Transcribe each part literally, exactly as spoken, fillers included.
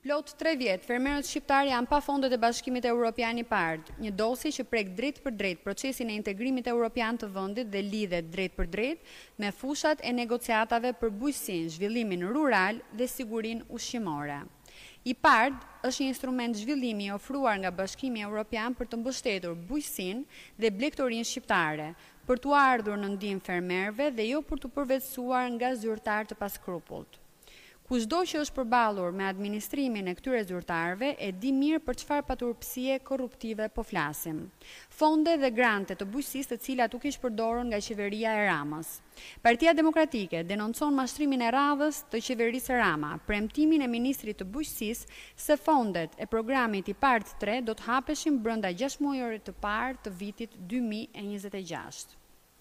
Plot tre vjet, fermerët shqiptar janë pa fondet e Bashkimit Evropian i Pard, një dosje që prek drejt për drejt procesin e integrimit evropian të vendit dhe lidhet drejt për drejt me fushat e negociatave për bujqësinë, zhvillimin rural dhe sigurinë ushqimore. I Pard është një instrument zhvillimi ofruar nga Bashkimi Evropian për të mbështetur bujqësinë dhe blegtorinë shqiptare, për t'u ardhur në ndihmë fermerëve dhe jo për t'u përvetësuar nga zyrtar të paskrupullt. Kushdo që është përballur me administrimin e këtyre zyrtarëve e di mirë për çfarë paturpësie korruptive po flasim. Fonde dhe grante të bujqësisë të cilat u kish përdorur nga qeveria e Ramës. Partia Demokratike denoncon mashtrimin e radhës të qeverisë Rama, premtimin e ministrit të bujqësisë se fondet e programit i Pard tre do të hapeshin brenda gjashtë muajore të parë të vitit dy mijë e njëzet e gjashtë.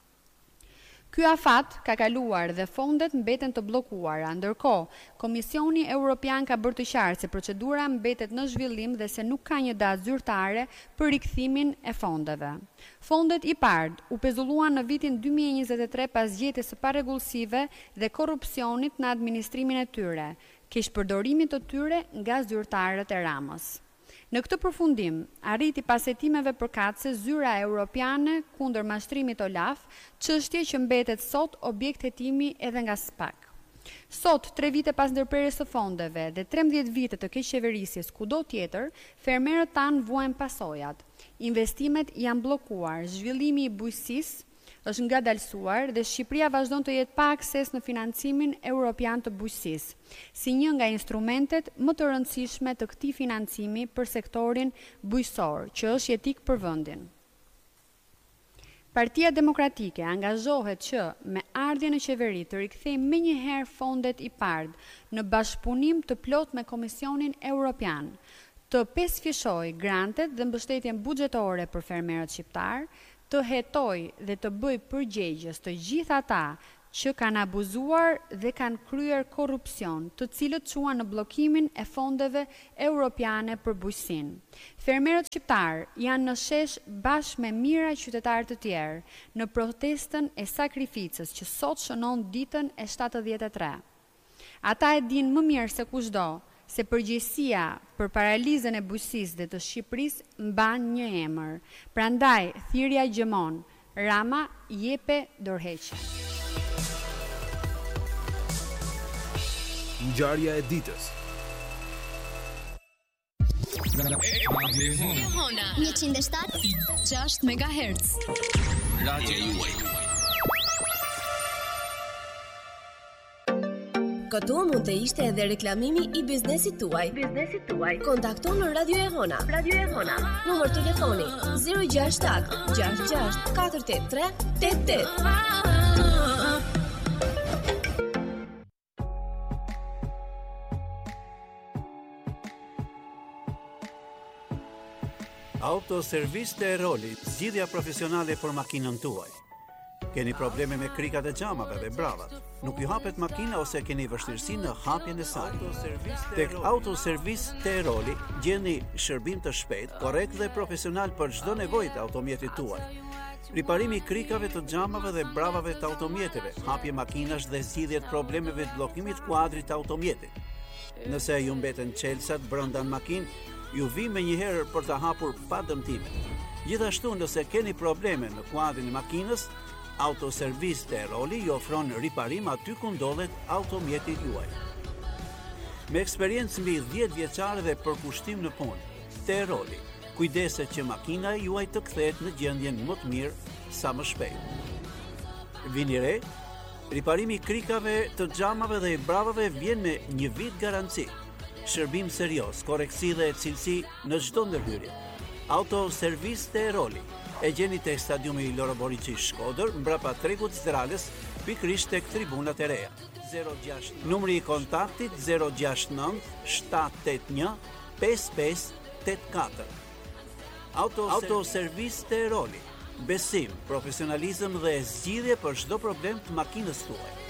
Ky afat ka kaluar dhe fondet mbeten të bllokuara, ndërkohë Komisioni Evropian ka bërë të qartë se procedura mbetet në zhvillim dhe se nuk ka një datë zyrtare për rikthimin e fondeve. Fondet i Pard u pezulluan në vitin dy mijë e njëzet e tre pas gjetjes së parregullsive dhe korrupsionit në administrimin e tyre, keq përdorimit të tyre nga zyrtarët e Ramës. Në këtë përfundim, arriti pas hetimeve përkatëse zyra europiane kundër mashtrimit Olaf, çështje që mbetet sot objekt hetimi edhe nga S P A K. Sot, tre vite pas ndërprerjes së fondeve dhe trembëdhjetë vite të keqçeverisjes kudo tjetër, fermerët tanë vuajnë pasojat. Investimet janë bllokuar, zhvillimi i bujqësisë është ngadalësuar dhe Shqipëria vazhdon të jetë pa akses në financimin evropian të bujqësisë, si një nga instrumentet më të rëndësishme të këtij financimi për sektorin bujqësor, që është jetik për vendin. Partia Demokratike angazhohet që me ardhjen në qeveri të rikthejë menjëherë fondet i Pard në bashkëpunim të plot me Komisionin Evropian, të pesëfishojë grantet dhe mbështetjen buxhetore për fermerët shqiptar, të hetoj dhe të bëj përgjegjës të gjithë ata që kanë abuzuar dhe kanë kryer korrupsion, të cilët çuan në bllokimin e fondeve europiane për bujqësinë. Fermerët shqiptar janë në shesh bashkë me mijëra qytetarë të tjerë në protestën e sakrificës që sot shënon ditën e shtatëdhjetë e tre. Ata e dinë më mirë se kushdo se përgjegjësia për paralizën e bujqësisë dhe të Shqipërisë mban një emër. Prandaj thirrja gjemon, Rama jepe dorëheqje. Ngjarja e ditës. njëqind e shtatë e gjashtë megahertz. Radio juaj. Këtu mund të ishte edhe reklamimi i biznesit tuaj. Biznesit tuaj. Kontakto në Radio Egona. Radio Egona. Numër telefoni zero gjasht shtat gjasht gjasht katër tetë tre tetë tetë. Autoservis të Eroli, zgjidhja profesionale për makinën tuaj. Keni probleme me krikat e xhamave dhe bravat, nuk ju hapet makina ose keni vështirësi në hapjen e saj. Tek Autoservis të Eroli gjeni shërbim të shpejt, korrekt dhe profesional për çdo nevojë të automjetit tuaj. Riparimi i krikave të xhamave dhe bravave të automjeteve, hapje makinash dhe zgjidhje të problemeve të bllokimit kuadrit të automjetit. Nëse ju mbeten çelësat brenda në makinë, ju vi me njëherë për të hapur pa dëmtime. Gjithashtu, nëse keni probleme në kuadrin e makinës, Autoservis të Eroli ju ofron riparim aty ku ndodhet automjeti juaj. Me eksperiencë mbi dhjetë vjeçare dhe përkushtim në punë, të Eroli, kujdeset që makina juaj të kthehet në gjendjen më të mirë sa më shpejt. Vini re, riparimi i krikave të xhamave dhe i bravave vjen me një vit garanci. Shërbim serioz, korreksi dhe cilësi në çdo ndërhyrje. Autoservis të Eroli e gjeni tek stadiumi Loro Boriçi Shkodër, mbrapa tregut Zdrales, pikërisht tek tribunat e reja. Numri i kontaktit zero gjasht nëntë shtat tetë një pesë pesë tetë katër. Autoservis të Eroli. Besim, profesionalizëm dhe zgjidhje për çdo problem të makinës tuaj.